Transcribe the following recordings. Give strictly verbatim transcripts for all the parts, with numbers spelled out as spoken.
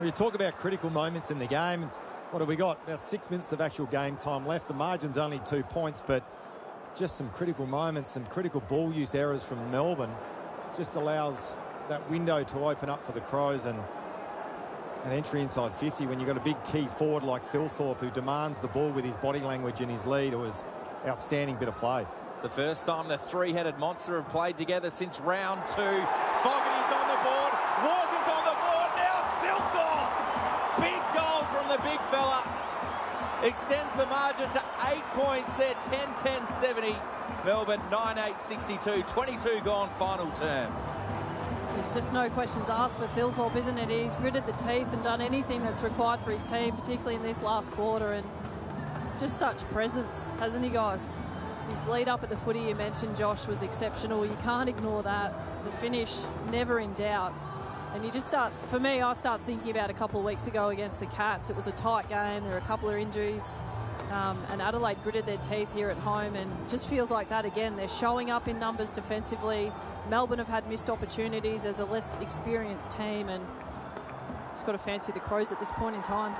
You talk about critical moments in the game. What have we got? About six minutes of actual game time left. The margin's only two points, but just some critical moments, some critical ball use errors from Melbourne just allows that window to open up for the Crows, and an entry inside fifty when you've got a big key forward like Thilthorpe who demands the ball with his body language in his lead. It was outstanding bit of play. It's the first time the three-headed monster have played together since round two. Fogarty's on the board. Walker's on the board. Now Thilthorpe. Big goal from the big fella. Extends the margin to eight points there. ten ten seventy. Melbourne nine eight sixty-two. twenty-two gone final term. It's just no questions asked for Thilthorpe, isn't it? He's gritted the teeth and done anything that's required for his team, particularly in this last quarter, and just such presence, hasn't he, guys? His lead up at the footy you mentioned, Josh, was exceptional. You can't ignore that. The finish, never in doubt. And you just start, for me, I start thinking about a couple of weeks ago against the Cats. It was a tight game. There were a couple of injuries. Um, and Adelaide gritted their teeth here at home, and just feels like that again. They're showing up in numbers defensively. Melbourne have had missed opportunities as a less experienced team, and it's got to fancy the Crows at this point in time.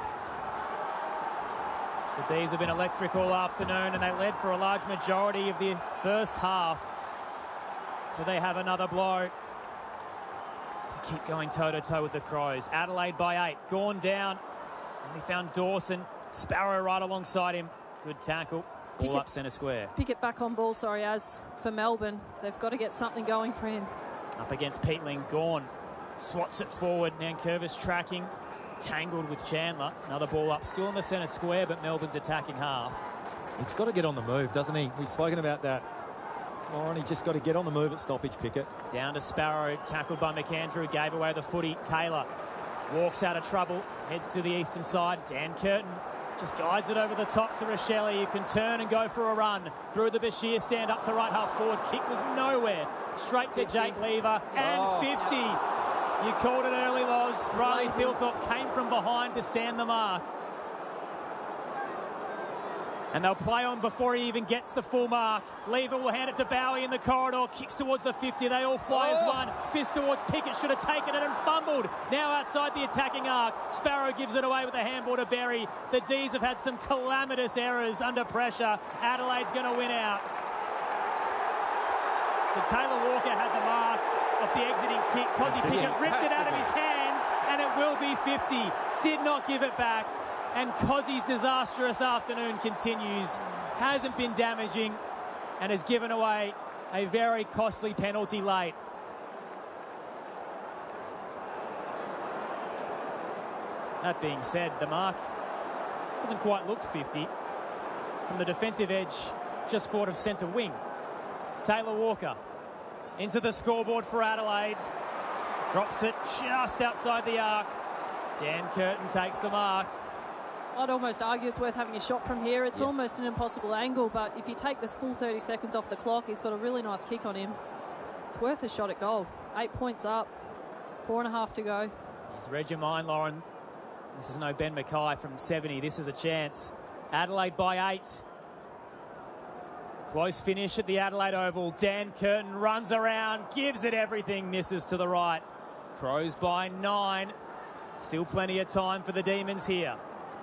The D's have been electric all afternoon, and they led for a large majority of the first half. So they have another blow to keep going toe-to-toe with the Crows. Adelaide by eight. Gone down. And we found Dawson. Sparrow right alongside him. Good tackle. Ball Pickett, up centre square. Pickett back on ball, sorry, as for Melbourne. They've got to get something going for him. Up against Peatling. Gone. Swats it forward. Nankervis tracking. Tangled with Chandler. Another ball up. Still in the centre square, but Melbourne's attacking half. He's got to get on the move, doesn't he? We've spoken about that. Lauren, he just got to get on the move at stoppage, Pickett. Down to Sparrow. Tackled by McAndrew. Gave away the footy. Taylor walks out of trouble. Heads to the eastern side. Dan Curtin just guides it over the top to Rochelle. You can turn and go for a run through the Bashir stand up to right half forward. Kick was nowhere. Straight to Jake Lever. And oh. fifty. You called it early, Loz. Riley Thilthorpe came from behind to stand the mark. And they'll play on before he even gets the full mark. Lever will hand it to Bowie in the corridor. Kicks towards the fifty. They all fly oh. as one. Fist towards Pickett. Should have taken it and fumbled. Now outside the attacking arc. Sparrow gives it away with a handball to Berry. The D's have had some calamitous errors under pressure. Adelaide's going to win out. So Taylor Walker had the mark off the exiting kick. Cozzy Pickett ripped it out of his hands, and it will be fifty. Did not give it back. And Cozzy's disastrous afternoon continues. Hasn't been damaging and has given away a very costly penalty late. That being said, the mark hasn't quite looked fifty. From the defensive edge, just forward of centre wing. Taylor Walker into the scoreboard for Adelaide. Drops it just outside the arc. Dan Curtin takes the mark. I'd almost argue it's worth having a shot from here. It's yeah. almost an impossible angle, but if you take the full thirty seconds off the clock, he's got a really nice kick on him. It's worth a shot at goal. Eight points up, four and a half to go. He's read your mind, Lauren. This is no Ben Mackay from seventy. This is a chance. Adelaide by eight. Close finish at the Adelaide Oval. Dan Curtin runs around, gives it everything, misses to the right. Crows by nine. Still plenty of time for the Demons here.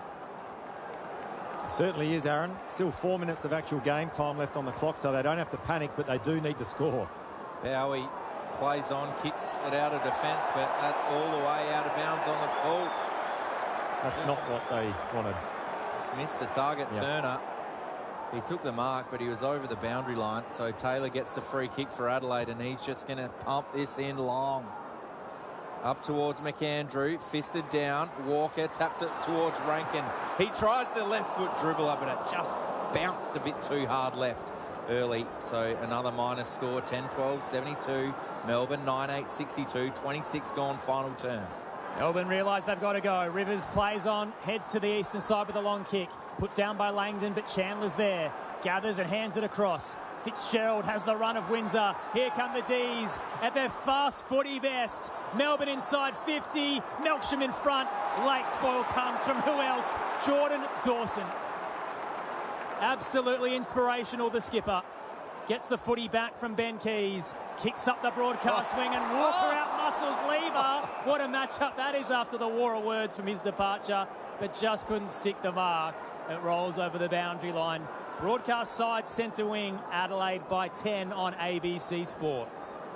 Certainly is, Aaron. Still four minutes of actual game time left on the clock, so they don't have to panic, but they do need to score. Bowie plays on, kicks it out of defence, but that's all the way out of bounds on the full. That's just not what they wanted. Just missed the target, yep. Turner. He took the mark, but he was over the boundary line, so Taylor gets the free kick for Adelaide, and he's just going to pump this in long. Up towards McAndrew, fisted down. Walker taps it towards Rankin. He tries the left foot dribbler, but it just bounced a bit too hard left early. So another minus score, ten twelve seventy-two. Melbourne nine eight sixty-two, twenty-six gone final term. Melbourne realise they've got to go. Rivers plays on, heads to the eastern side with a long kick. Put down by Langdon, but Chandler's there. Gathers and hands it across. Fitzgerald has the run of Windsor. Here come the D's at their fast footy best. Melbourne inside fifty. Melksham in front. Late spoil comes from who else? Jordan Dawson. Absolutely inspirational, the skipper. Gets the footy back from Ben Keys. Kicks up the broadcast oh. wing, and Walker oh. Wrestles Lever. What a matchup that is after the war of words from his departure, but just couldn't stick the mark. It rolls over the boundary line. Broadcast side centre wing, Adelaide by ten on A B C Sport.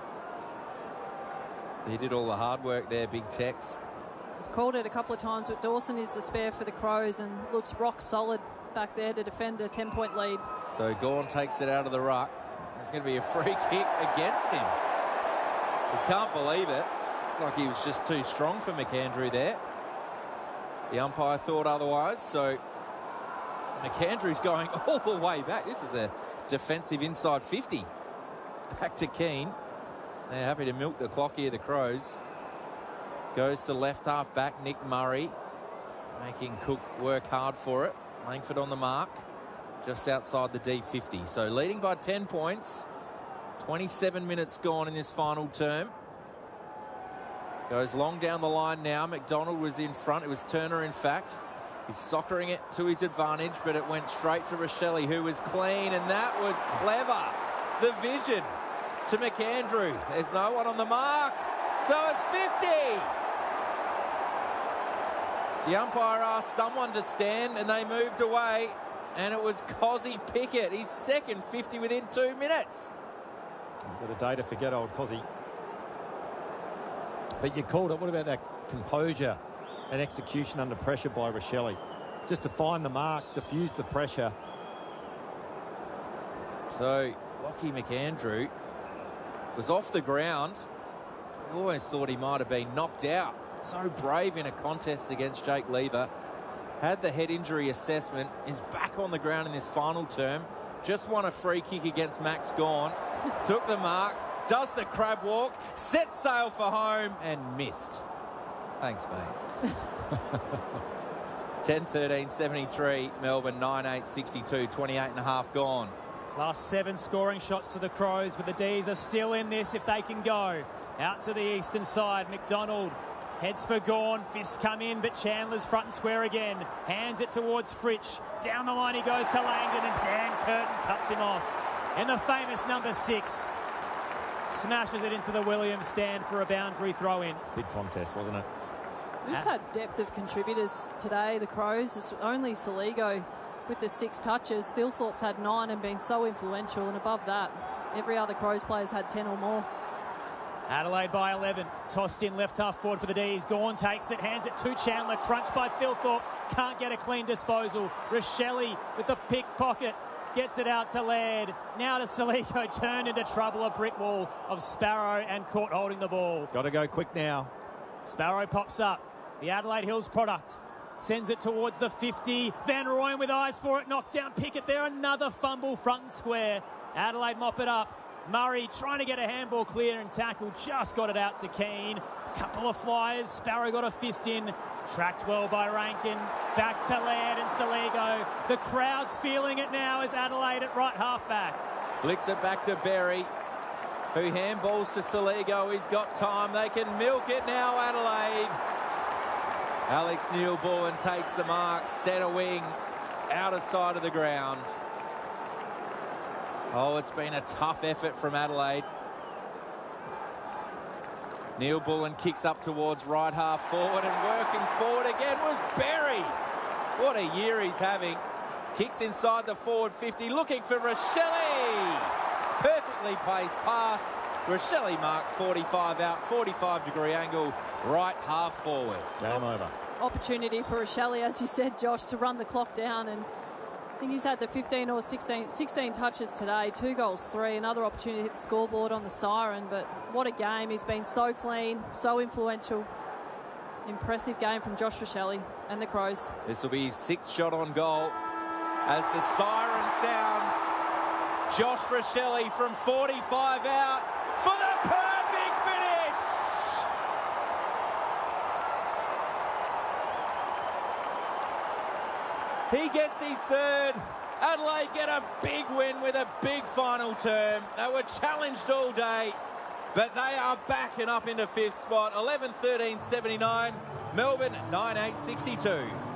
He did all the hard work there, Big Tex. I've called it a couple of times, but Dawson is the spare for the Crows and looks rock solid back there to defend a ten-point lead. So Gawn takes it out of the ruck. There's going to be a free kick against him. He can't believe it. It's like he was just too strong for McAndrew there. The umpire thought otherwise, so McAndrew's going all the way back. This is a defensive inside fifty. Back to Keane. They're happy to milk the clock here, the Crows. Goes to left half back, Nick Murray, making Cook work hard for it. Langford on the mark, just outside the D fifty. So leading by ten points. twenty-seven minutes gone in this final term. Goes long down the line now. McDonald was in front. It was Turner, in fact. He's soccering it to his advantage, but it went straight to Rochelle, who was clean, and that was clever. The vision to McAndrew. There's no one on the mark, so it's fifty. The umpire asked someone to stand, and they moved away, and it was Cozzy Pickett, his second fifty within two minutes. Is it a day to forget, old Cozzy? But you called it. What about that composure and execution under pressure by Rochelle? Just to find the mark, diffuse the pressure. So Lockie McAndrew was off the ground. I always thought he might have been knocked out. So brave in a contest against Jake Lever. Had the head injury assessment. Is back on the ground in this final term. Just won a free kick against Max Gawn. Took the mark. Does the crab walk. Sets sail for home and missed. Thanks, mate. ten thirteen seventy-three. Melbourne nine eight sixty-two. twenty-eight and a half gone. Last seven scoring shots to the Crows, but the D's are still in this if they can go. Out to the eastern side. McDonald heads for Gawn. Fists come in, but Chandler's front and square again. Hands it towards Fritsch. Down the line he goes to Langdon, and Dan Curtin cuts him off. And the famous number six smashes it into the Williams stand for a boundary throw-in. Big contest, wasn't it? We've just had depth of contributors today, the Crows. It's only Soligo with the six touches. Thilthorpe's had nine and been so influential, and above that, every other Crows player's had ten or more. Adelaide by eleven. Tossed in left half forward for the D's. Gawn takes it, hands it to Chandler. Crunched by Thilthorpe. Can't get a clean disposal. Rochelle with the pickpocket. Gets it out to Laird. Now to Soligo. Turned into trouble. A brick wall of Sparrow and Court holding the ball. Got to go quick now. Sparrow pops up. The Adelaide Hills product. Sends it towards the fifty. Van Rooyen with eyes for it. Knocked down Pickett there. Another fumble front and square. Adelaide mop it up. Murray trying to get a handball clear and tackle. Just got it out to Keane. Couple of flyers. Sparrow got a fist in. Tracked well by Rankin. Back to Laird and Soligo. The crowd's feeling it now as Adelaide at right half back. Flicks it back to Berry, who handballs to Soligo. He's got time. They can milk it now, Adelaide. Alex Neil-Bullen takes the mark. Centre wing. Out of sight of the ground. Oh, it's been a tough effort from Adelaide. Neil-Bullen kicks up towards right half forward, and working forward again was Berry. What a year he's having. Kicks inside the forward fifty, looking for Rochelle. Perfectly placed pass. Rochelle marks forty-five out, forty-five degree angle, right half forward. Game over. Opportunity for Rochelle, as you said, Josh, to run the clock down, and I think he's had the fifteen or sixteen, sixteen touches today, two goals, three. Another opportunity to hit the scoreboard on the siren, but what a game. He's been so clean, so influential. Impressive game from Josh Rochelle and the Crows. This will be his sixth shot on goal. As the siren sounds, Josh Rochelle from forty-five out for the perfect finish. He gets his third. Adelaide get a big win with a big final term. They were challenged all day, but they are back and up into fifth spot. eleven thirteen seventy-nine. Melbourne nine eight sixty-two.